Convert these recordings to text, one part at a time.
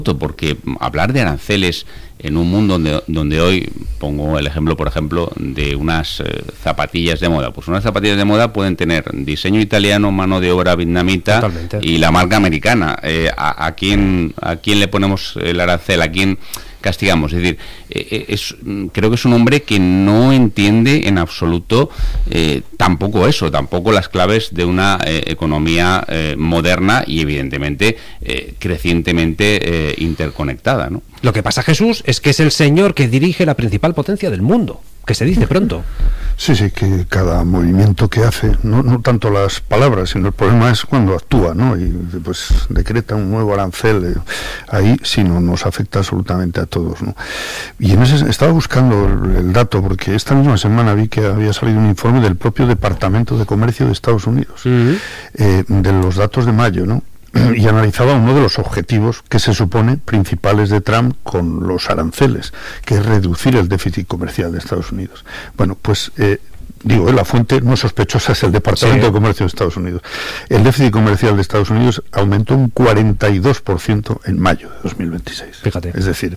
porque hablar de aranceles en un mundo donde hoy, pongo el ejemplo, por ejemplo, de unas zapatillas de moda. Pues unas zapatillas de moda pueden tener diseño italiano, mano de obra vietnamita. Totalmente. Y la marca americana. ¿A quién le ponemos el arancel? ¿A quién castigamos? Es decir, creo que es un hombre que no entiende en absoluto tampoco las claves de una economía moderna y evidentemente crecientemente interconectada, ¿no? Lo que pasa, Jesús, es que es el señor que dirige la principal potencia del mundo, que se dice pronto. Sí, que cada movimiento que hace, no tanto las palabras, sino el problema es cuando actúa, ¿no? Y pues decreta un nuevo arancel, ahí sí nos afecta absolutamente a todos, ¿no? Y en ese estaba buscando el dato, porque esta misma semana vi que había salido un informe del propio Departamento de Comercio de Estados Unidos, de los datos de mayo, ¿no? Y analizaba uno de los objetivos que se supone principales de Trump con los aranceles, que es reducir el déficit comercial de Estados Unidos. Bueno, pues la fuente no sospechosa es el Departamento de Comercio de Estados Unidos. El déficit comercial de Estados Unidos aumentó un 42% en mayo de 2026. Fíjate. Es decir,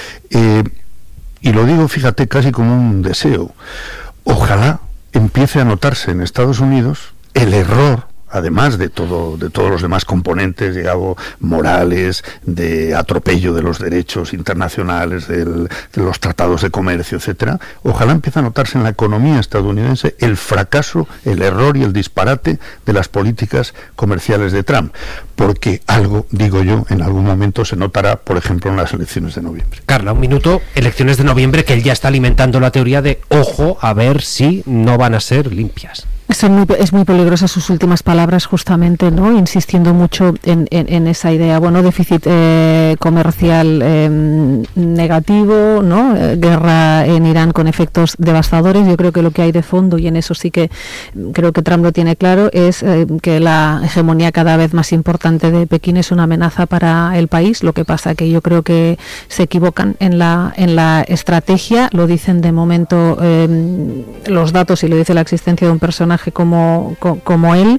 y lo digo, fíjate, casi como un deseo. Ojalá empiece a notarse en Estados Unidos el error, además de todos los demás componentes, digamos, morales, de atropello de los derechos internacionales, de los tratados de comercio, etcétera. Ojalá empiece a notarse en la economía estadounidense el fracaso, el error y el disparate de las políticas comerciales de Trump, porque algo, digo yo, en algún momento se notará, por ejemplo, en las elecciones de noviembre. Carla, un minuto, elecciones de noviembre, que él ya está alimentando la teoría de, ojo, a ver si no van a ser limpias. Es muy peligrosa sus últimas palabras, justamente, ¿no? Insistiendo mucho en esa idea, déficit comercial negativo, ¿no? Guerra en Irán con efectos devastadores. Yo creo que lo que hay de fondo, y en eso sí que creo que Trump lo tiene claro, es que la hegemonía cada vez más importante de Pekín es una amenaza para el país. Lo que pasa que yo creo que se equivocan en la estrategia. Lo dicen de momento los datos, y lo dice la existencia de un personaje como él,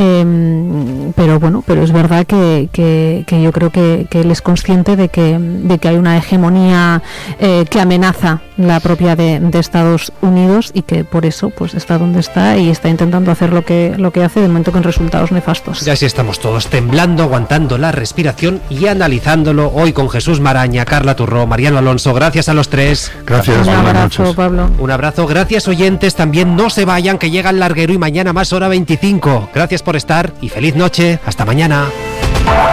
pero es verdad que yo creo que él es consciente de que hay una hegemonía que amenaza la propia de Estados Unidos, y que por eso pues está donde está y está intentando hacer lo que hace, de momento con resultados nefastos. Ya sí estamos todos temblando, aguantando la respiración y analizándolo hoy con Jesús Maraña, Carla Turró, Mariano Alonso. Gracias a los tres. Gracias. Un abrazo, Pablo. Un abrazo. Gracias, oyentes. También no se vayan, que llega el larguero y mañana más hora 25. Gracias por estar y feliz noche. Hasta mañana.